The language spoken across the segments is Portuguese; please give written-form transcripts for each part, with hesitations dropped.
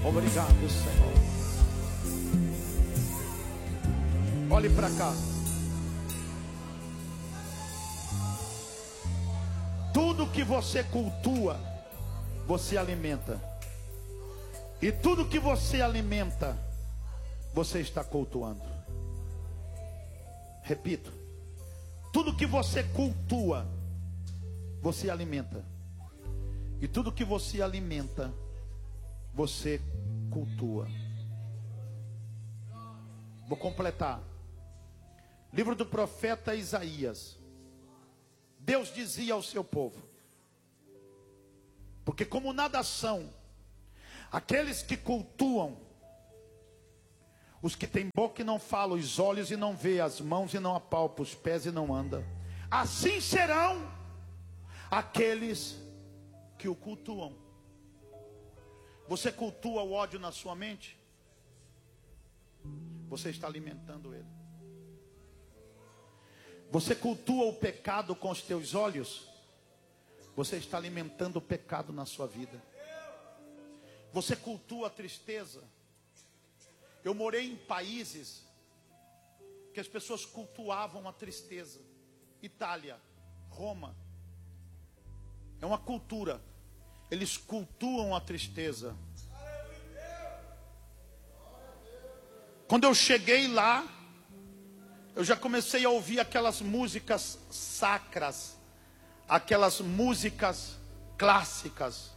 Obrigado, Senhor. Olhe para cá. Tudo que você cultua, você alimenta. E tudo que você alimenta, você está cultuando. Repito. Tudo que você cultua, você alimenta. E tudo que você alimenta, você cultua. Vou completar. Livro do profeta Isaías. Deus dizia ao seu povo: porque como nada são aqueles que cultuam, os que têm boca e não falam, os olhos e não vê, as mãos e não apalpam, os pés e não andam, assim serão aqueles que o cultuam. Você cultua o ódio na sua mente? Você está alimentando ele. Você cultua o pecado com os teus olhos? Você está alimentando o pecado na sua vida. Você cultua a tristeza? Eu morei em países que as pessoas cultuavam a tristeza. Itália, Roma. É uma cultura. Eles cultuam a tristeza. Quando eu cheguei lá, eu já comecei a ouvir aquelas músicas sacras, aquelas músicas clássicas.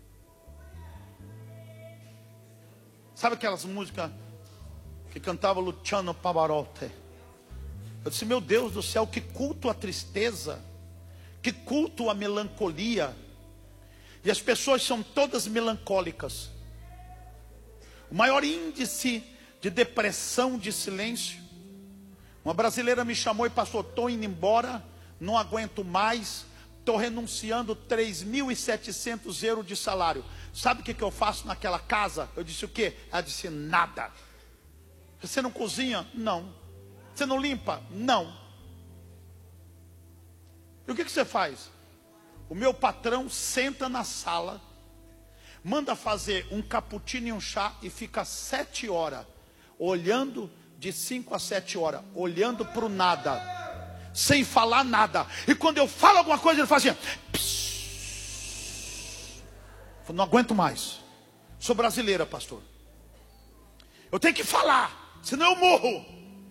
Sabe aquelas músicas que cantava Luciano Pavarotti? Eu disse: meu Deus do céu, que culto a tristeza, que culto a melancolia. E as pessoas são todas melancólicas. O maior índice de depressão de silêncio. Uma brasileira me chamou e passou: estou indo embora, não aguento mais, estou renunciando 3.700 euros de salário. Sabe o que eu faço naquela casa? Eu disse: o quê? Ela disse: nada. Você não cozinha? Não. Você não limpa? Não. E o que você faz? O meu patrão senta na sala, manda fazer um cappuccino e um chá e fica 7 horas, olhando, de 5 a 7 horas, olhando para o nada, sem falar nada. E quando eu falo alguma coisa, ele faz assim: não aguento mais. Sou brasileira, pastor. Eu tenho que falar, senão eu morro.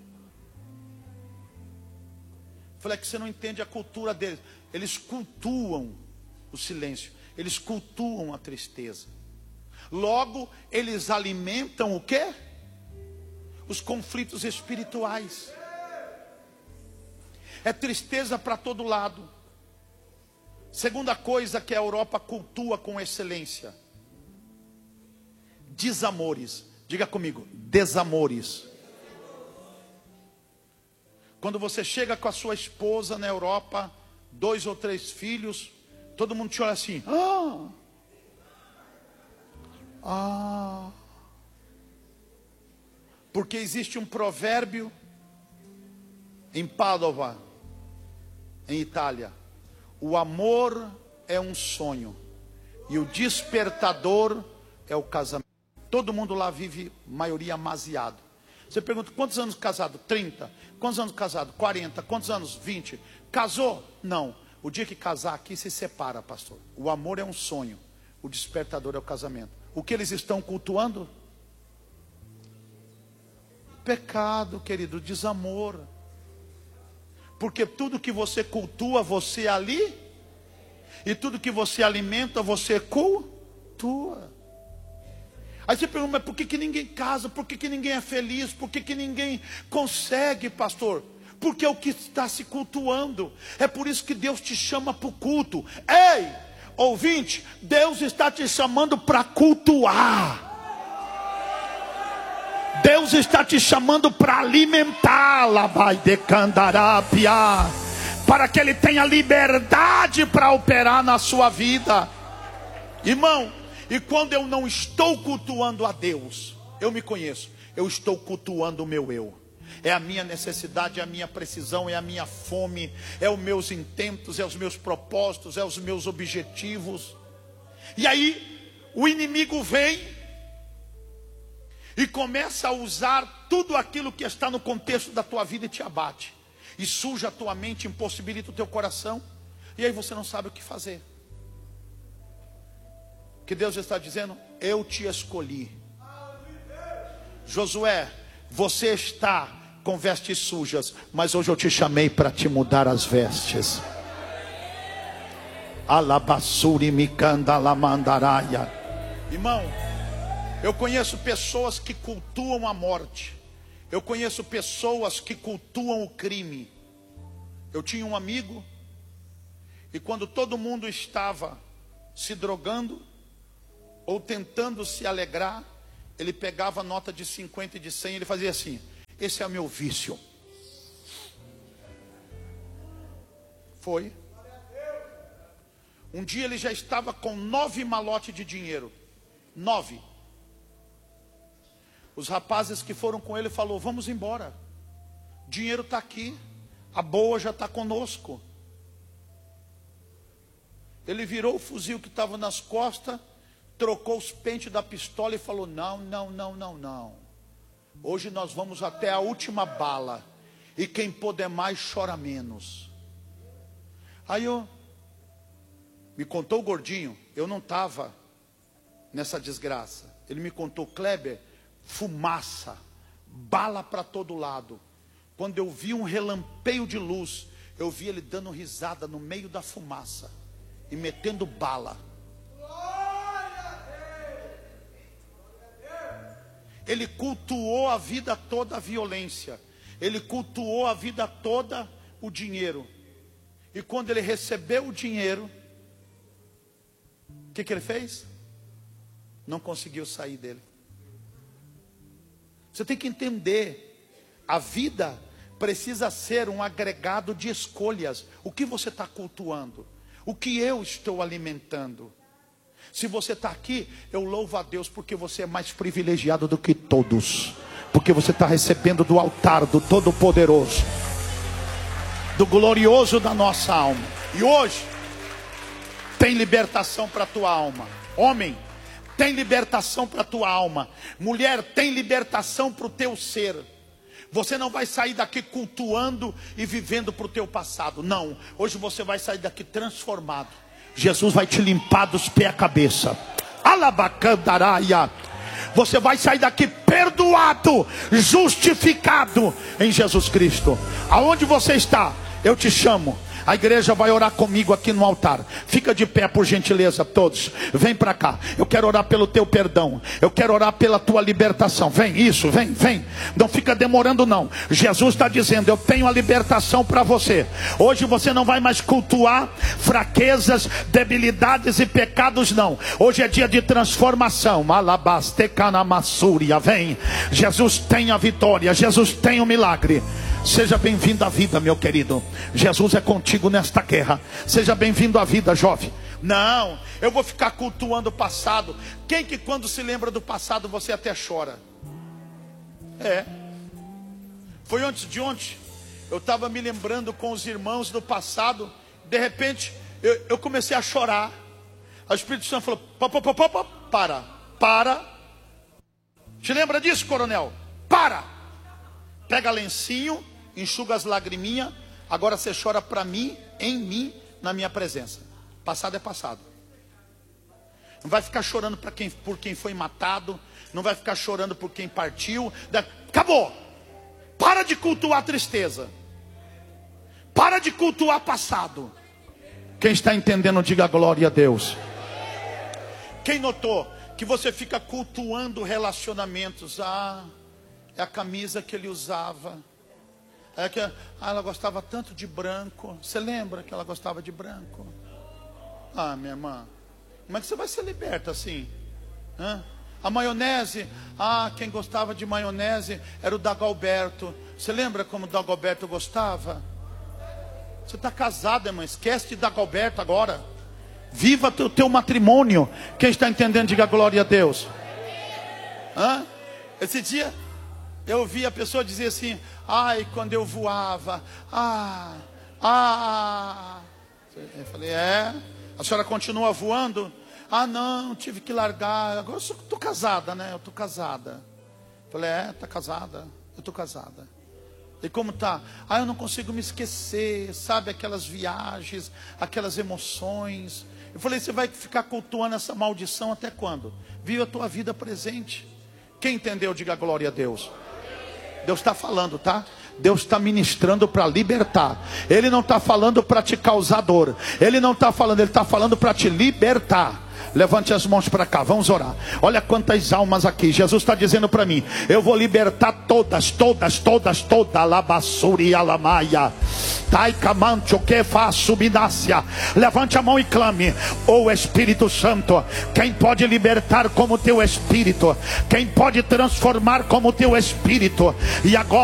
Falei: é que você não entende a cultura deles. Eles cultuam o silêncio. Eles cultuam a tristeza. Logo, eles alimentam o quê? Os conflitos espirituais. É tristeza para todo lado. Segunda coisa que a Europa cultua com excelência: desamores. Diga comigo: desamores. Quando você chega com a sua esposa na Europa, 2 ou 3 filhos, todo mundo te olha assim: porque existe um provérbio em Padova, em Itália: o amor é um sonho e o despertador é o casamento. Todo mundo lá vive, maioria amaziado. Você pergunta: quantos anos casado? 30. Quantos anos casado? 40. Quantos anos? 20. Casou? Não. O dia que casar aqui se separa, pastor. O amor é um sonho, o despertador é o casamento. O que eles estão cultuando? Pecado, querido, desamor. Porque tudo que você cultua, você ali. E tudo que você alimenta, você cultua. Aí você pergunta: mas por que ninguém casa? Por que ninguém é feliz? Por que ninguém consegue, pastor? Porque é o que está se cultuando. É por isso que Deus te chama para o culto. Ei, ouvinte, Deus está te chamando para cultuar. Deus está te chamando para alimentá-la, vai de candarapia, para que Ele tenha liberdade para operar na sua vida. Irmão, e quando eu não estou cultuando a Deus, eu me conheço, eu estou cultuando o meu eu. É a minha necessidade, é a minha precisão, é a minha fome, é os meus intentos, é os meus propósitos, é os meus objetivos. E aí o inimigo vem e começa a usar tudo aquilo que está no contexto da tua vida e te abate. E suja a tua mente, impossibilita o teu coração. E aí você não sabe o que fazer. Que Deus está dizendo: eu te escolhi. Josué, você está com vestes sujas, mas hoje eu te chamei para te mudar as vestes. Alabassuri mikanda lamandaraia. Irmão, eu conheço pessoas que cultuam a morte. Eu conheço pessoas que cultuam o crime. Eu tinha um amigo, e quando todo mundo estava se drogando ou tentando se alegrar, ele pegava a nota de 50 e de 100 e ele fazia assim: esse é meu vício. Foi. Um dia ele já estava com 9 malotes de dinheiro. 9. Os rapazes que foram com ele falou: vamos embora. O dinheiro está aqui. A boa já está conosco. Ele virou o fuzil que estava nas costas, trocou os pentes da pistola e falou: não, não, não, não, não. Hoje nós vamos até a última bala. E quem puder mais, chora menos. Aí me contou o gordinho, eu não estava nessa desgraça. Ele me contou: Kleber, fumaça, bala para todo lado. Quando eu vi um relampeio de luz, eu vi ele dando risada no meio da fumaça e metendo bala. Ele cultuou a vida toda a violência. Ele cultuou a vida toda o dinheiro. E quando ele recebeu o dinheiro, o que ele fez? Não conseguiu sair dele. Você tem que entender, a vida precisa ser um agregado de escolhas. O que você está cultuando? O que eu estou alimentando? Se você está aqui, eu louvo a Deus, porque você é mais privilegiado do que todos. Porque você está recebendo do altar do Todo-Poderoso, do glorioso da nossa alma. E hoje tem libertação para a tua alma. Homem, tem libertação para a tua alma. Mulher, tem libertação para o teu ser. Você não vai sair daqui cultuando e vivendo para o teu passado. Não, hoje você vai sair daqui transformado. Jesus vai te limpar dos pés à cabeça. Alabacandaraia. Você vai sair daqui perdoado, justificado em Jesus Cristo. Aonde você está, eu te chamo. A igreja vai orar comigo aqui no altar. Fica de pé, por gentileza, todos. Vem para cá. Eu quero orar pelo teu perdão. Eu quero orar pela tua libertação. Vem, isso, vem, vem. Não fica demorando não. Jesus está dizendo: eu tenho a libertação para você. Hoje você não vai mais cultuar fraquezas, debilidades e pecados, não. Hoje é dia de transformação. Alabastecanamassuria. Vem. Jesus tem a vitória. Jesus tem o milagre. Seja bem-vindo à vida, meu querido. Jesus é contigo nesta guerra. Seja bem-vindo à vida, jovem. Não, eu vou ficar cultuando o passado. Quem que quando se lembra do passado você até chora? Foi antes de ontem. Eu estava me lembrando com os irmãos do passado. De repente eu comecei a chorar. O Espírito Santo falou: para. Te lembra disso, coronel? Para. Pega lencinho, enxuga as lagriminhas. Agora você chora para mim, em mim, na minha presença. Passado é passado. Não vai ficar chorando por quem foi matado. Não vai ficar chorando por quem partiu. Acabou. Para de cultuar a tristeza. Para de cultuar passado. Quem está entendendo, diga glória a Deus. Quem notou que você fica cultuando relacionamentos? É a camisa que ele usava. Ela gostava tanto de branco. Você lembra que ela gostava de branco? Minha irmã, como é que você vai ser liberta assim? A maionese, quem gostava de maionese era o Dagoberto. Você lembra como o Dagoberto gostava? Você está casada, irmã, esquece de Dagoberto agora. Viva o teu matrimônio. Quem está entendendo, diga glória a Deus. Esse dia eu ouvi a pessoa dizer assim: quando eu voava, Eu falei: a senhora continua voando? Não, tive que largar. Agora eu estou casada, né? Eu estou casada. Falei, tá casada? Eu estou casada. E como tá? Eu não consigo me esquecer, sabe, aquelas viagens, aquelas emoções. Eu falei, você vai ficar cultuando essa maldição até quando? Viva a tua vida presente. Quem entendeu, diga glória a Deus. Deus está falando, tá? Deus está ministrando para libertar. Ele não está falando para te causar dor. Ele não está falando, Ele está falando para te libertar. Levante as mãos para cá, vamos orar. Olha quantas almas aqui. Jesus está dizendo para mim, eu vou libertar todas. Labassuri alamaia. Taicamancho que faz subinácia. Levante a mão e clame. O Espírito Santo, quem pode libertar como teu Espírito, quem pode transformar como teu Espírito. E agora